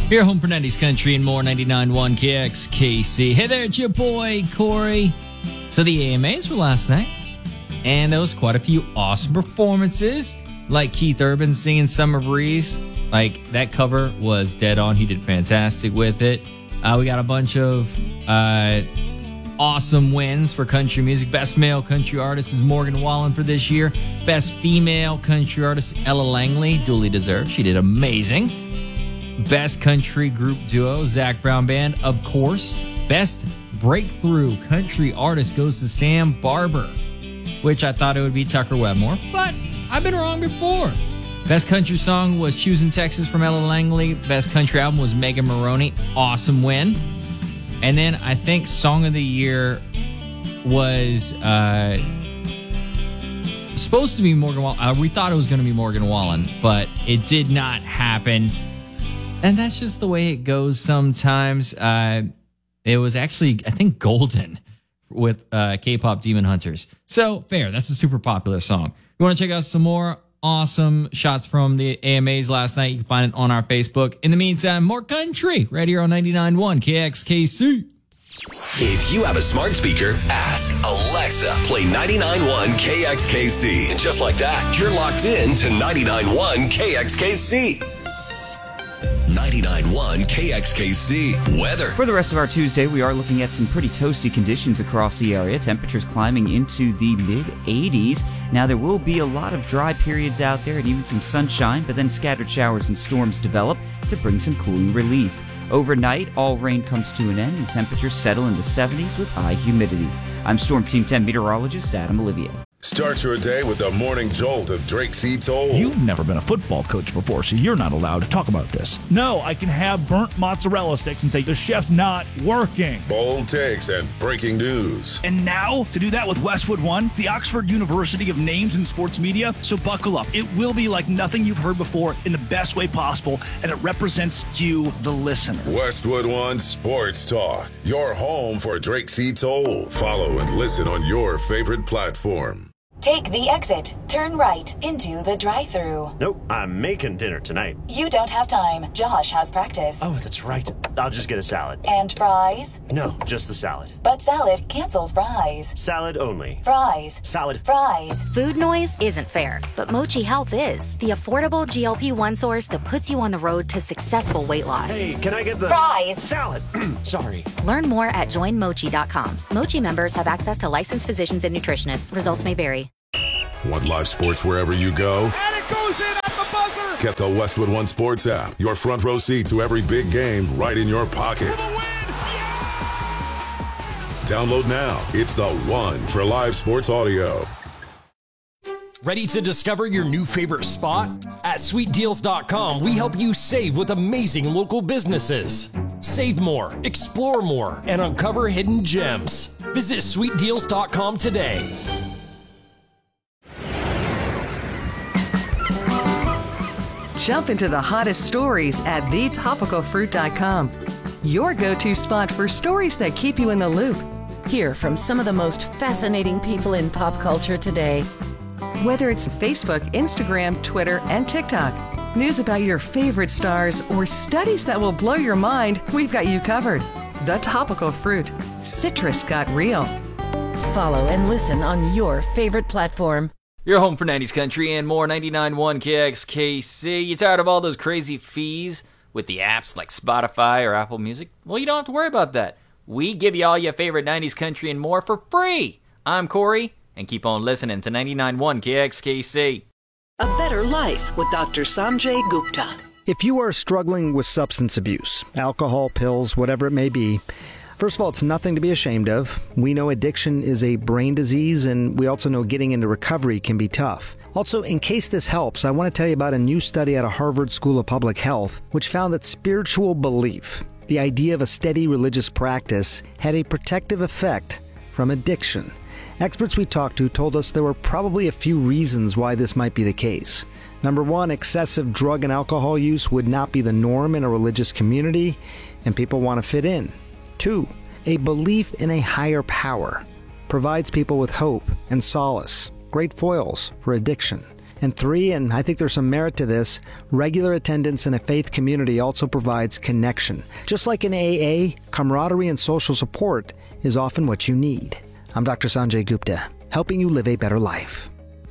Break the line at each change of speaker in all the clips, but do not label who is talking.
Your home for 90s country and more, 99.1 KXKC. Hey there, it's your boy, Corey. So the AMAs were last night, and there was quite a few awesome performances, like Keith Urban singing Summer Breeze. Like, that cover was dead on. He did fantastic with it. We got a bunch of awesome wins for country music. Best male country artist is Morgan Wallen for this year. Best female country artist, Ella Langley, duly deserved. She did amazing. Best country group duo, Zac Brown Band, of course. Best breakthrough country artist goes to Sam Barber, which I thought it would be Tucker Webmore, but I've been wrong before. Best country song was Choosing Texas from Ella Langley. Best country album was Megan Maroney. Awesome win. And then I think Song of the Year was supposed to be Morgan Wallen. We thought it was going to be Morgan Wallen, but it did not happen. And that's just the way it goes sometimes. It was actually, I think, Golden with K-Pop Demon Hunters. So, fair. That's a super popular song. You want to check out some more awesome shots from the AMAs last night? You can find it on our Facebook. In the meantime, more country right here on 99.1 KXKC.
If you have a smart speaker, ask Alexa, play 99.1 KXKC. And just like that, you're locked in to 99.1 KXKC. 99.1 KXKC weather.
For the rest of our Tuesday, we are looking at some pretty toasty conditions across the area. Temperatures climbing into the mid-80s. Now, there will be a lot of dry periods out there and even some sunshine, but then scattered showers and storms develop to bring some cooling relief. Overnight, all rain comes to an end and temperatures settle in the 70s with high humidity. I'm Storm Team 10 meteorologist Adam Olivier.
Start your day with the morning jolt of Drake C. Toll.
You've never been a football coach before, so you're not allowed to talk about this. No, I can have burnt mozzarella sticks and say the chef's not working.
Bold takes and breaking news.
And now, to do that with Westwood One, the Oxford University of Names in Sports Media. So buckle up. It will be like nothing you've heard before in the best way possible, and it represents you, the listener.
Westwood One Sports Talk. Your home for Drake C. Toll. Follow and listen on your favorite platform.
Take the exit, turn right into the drive-thru.
Nope, I'm making dinner tonight.
You don't have time. Josh has practice.
Oh, that's right. I'll just get a salad.
And fries?
No, just the salad.
But salad cancels fries.
Salad only.
Fries.
Salad.
Fries.
Food noise isn't fair, but Mochi Health is. The affordable GLP-1 source that puts you on the road to successful weight loss.
Hey, can I get the...
Fries.
Salad. Sorry.
Learn more at joinmochi.com. Mochi members have access to licensed physicians and nutritionists. Results may vary.
Want live sports wherever you go?
And it goes in at the buzzer!
Get the Westwood One Sports app. Your front row seat to every big game right in your pocket. Download now. It's the one for live sports audio.
Ready to discover your new favorite spot? At sweetdeals.com, we help you save with amazing local businesses. Save more, explore more, and uncover hidden gems. Visit sweetdeals.com today.
Jump into the hottest stories at thetopicalfruit.com. Your go-to spot for stories that keep you in the loop.
Hear from some of the most fascinating people in pop culture today.
Whether it's Facebook, Instagram, Twitter, and TikTok, news about your favorite stars, or studies that will blow your mind, we've got you covered. The Topical Fruit. Citrus got real.
Follow and listen on your favorite platform.
Your home for 90s country and more, 99.1 KXKC. You tired of all those crazy fees with the apps like Spotify or Apple Music? Well, you don't have to worry about that. We give you all your favorite 90s country and more for free. I'm Corey, and keep on listening to 99.1 KXKC.
A Better Life with Dr. Sanjay Gupta.
If you are struggling with substance abuse, alcohol, pills, whatever it may be, first of all, it's nothing to be ashamed of. We know addiction is a brain disease, and we also know getting into recovery can be tough. Also, in case this helps, I want to tell you about a new study out of Harvard School of Public Health, which found that spiritual belief, the idea of a steady religious practice, had a protective effect from addiction. Experts we talked to told us there were probably a few reasons why this might be the case. Number one, excessive drug and alcohol use would not be the norm in a religious community, and people want to fit in. 2, a belief in a higher power provides people with hope and solace, great foils for addiction. And 3, and I think there's some merit to this, regular attendance in a faith community also provides connection. Just like in AA, camaraderie and social support is often what you need. I'm Dr. Sanjay Gupta, helping you live a better life.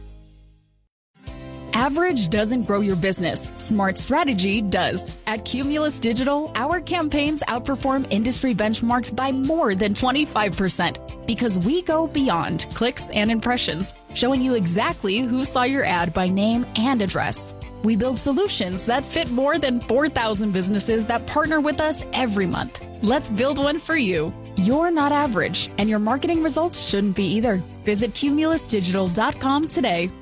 Average doesn't grow your business. Smart strategy does. At Cumulus Digital, our campaigns outperform industry benchmarks by more than 25% because we go beyond clicks and impressions, showing you exactly who saw your ad by name and address. We build solutions that fit more than 4,000 businesses that partner with us every month. Let's build one for you. You're not average, and your marketing results shouldn't be either. Visit cumulusdigital.com today.